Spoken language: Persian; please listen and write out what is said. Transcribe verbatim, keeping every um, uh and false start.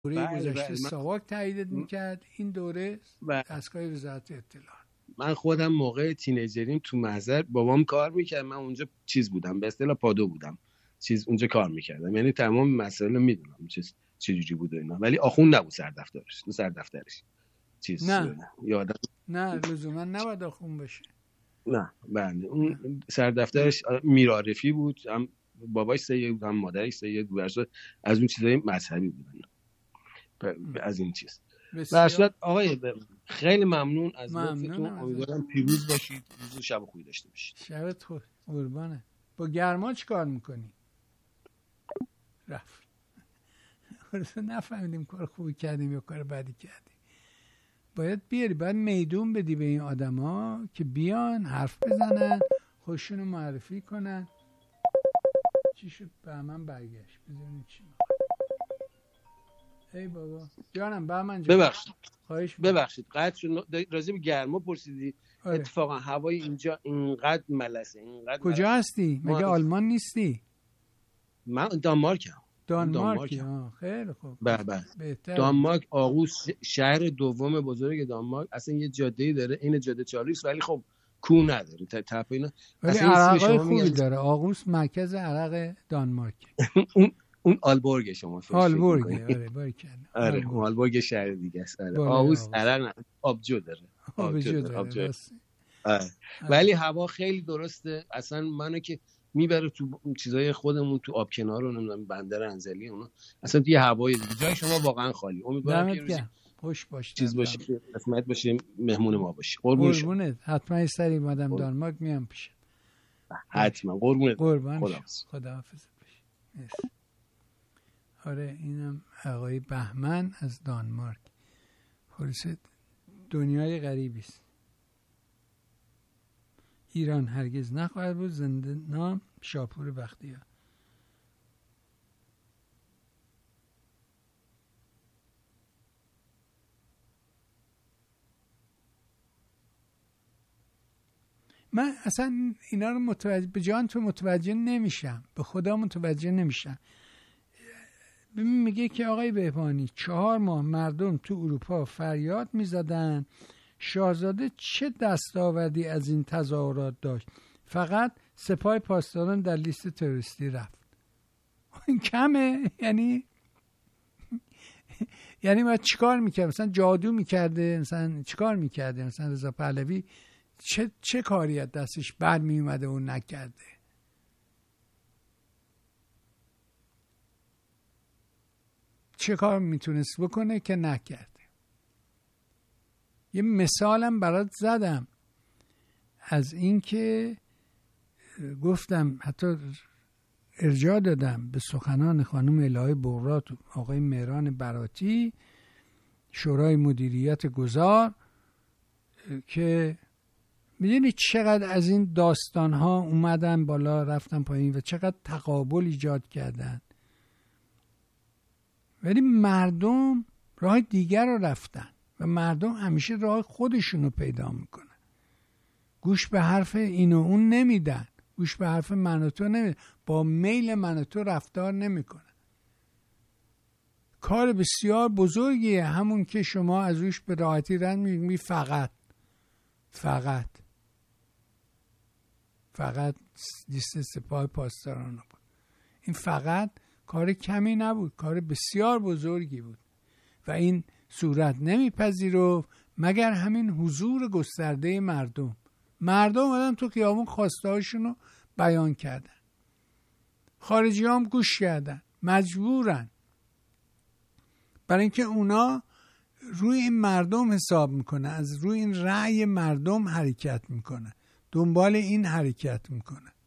دوره گذشته ساواک تایید میکرد، این دوره دستگاه وزارت اطلاعات. من خودم موقع تینیجریم تو محضر بابام کار میکرد، من اونجا چیز بودم، به اصطلاح پادو بودم، چیز اونجا کار میکردم، یعنی تمام مسائل میدونم چیز چجوری بود اینا، ولی آخوند نبود سردفترش، تو سردفترش چیز نه یادم نه لزوما نباید آخوند باشه. نه بله اون سردفترش میرعرفی بود، هم باباش سید بود هم مادرش سید بود، از اون چیزای مذهبی بودن از این چیز. برشت آقای خیلی ممنون از لطفتون، امیدوارم پیروز باشید، روز و شب خوبی داشته باشید. شبت خوش قربانه. با گرما چی کار میکنی؟ رفت نفهمیدیم کار خوبی کردیم یا کار بدی کردیم. باید بیاری، باید میدون بدی به این آدم ها که بیان حرف بزنن، خودشونو معرفی کنن. چی شد؟ به من برگشت، بزنید چی ای بابا جانم. به من جان ببخشید خواهش ببخشید قطع شد. راجع به گرما پرسیدی. آره. اتفاقا هوای اینجا اینقدر ملسه، اینقدر کجا ملسه. هستی؟ مگه آلمان نیستی؟ من دانمارکم. دانمارکی ها، خیلی خوب. بله دانمارک آغوش شهر دوم بزرگ دانمارک، اصلا یه جاده‌ای داره، این جاده چاریس، ولی خب کو نداره تپ اینا، ولی عرقای خوبی داره. آغوش مرکز عرق دانمارک. اون اون آلبورگ شما آلبورگ. آره باریکلا. آره آلبورگ شهر دیگه است. آره آغوش عرق آبجو داره. آبجو داره. آره. ولی هوا خیلی درسته، اصلا منو که میبره تو چیزای خودمون، تو آب کنار رو، نمیدونم بندر انزلی اونا، اصلا توی هوای دیگه جای شما واقعا خالی. امیدوارم که روزی خوش باشه، چیز باشه، قسمت باشه، مهمون ما باشه. قربونت. حتما یه سری مادام دانمارک میام پیش. حتما قربونت. قربان خداحافظ باشه. آره اینم آقای بهمن از دانمارک. خلاص دنیای غریبی است. ایران هرگز نخواهد بود. زنده نام شاپور بختیار. من اصلا اینا رو متوجه به جان تو متوجه نمیشم، به خدا متوجه نمیشم. ببین میگه که آقای بهبانی چهار ماه مردم تو اروپا فریاد میزدن شاهزاده چه دستاوردی از این تظاهرات داشت، فقط سپاه پاسداران در لیست تروریستی رفت. این کمه؟ یعنی یعنی ما چیکار میکرد؟ مثلا جادو میکرده؟ مثلا چیکار میکرده؟ مثلا رضا پهلوی چه چه کاری از دستش بر میومده و نکرده؟ چه کار میتونست بکنه که نکرده؟ یه مثالم برات زدم از این که گفتم، حتی ارجاع دادم به سخنان خانم الهه بغرات و آقای مهران براتی، شورای مدیریت گذار، که میدونی چقدر از این داستان ها اومدن بالا رفتن پایین و چقدر تقابل ایجاد کردن، ولی مردم راه دیگر رو رفتن و مردم همیشه راه خودشون رو پیدا میکنن. گوش به حرف این و اون نمیدن، گوش به حرف من و تو نمیدن، با میل من و تو رفتار نمیکنن. کار بسیار بزرگیه، همون که شما از روش به راحتی رد میگی فقط فقط فقط لیست سپاه پاسداران بود. این فقط کار کمی نبود، کار بسیار بزرگی بود و این صورت نمیپذیرفت مگر همین حضور گسترده مردم. مردم اومدن تو خیابون خواسته هاشون رو بیان کردن، خارجی هم گوش کردن، مجبورن، برای اینکه اونا روی این مردم حساب میکنه، از روی این رأی مردم حرکت میکنه، دنبال این حرکت میکنه.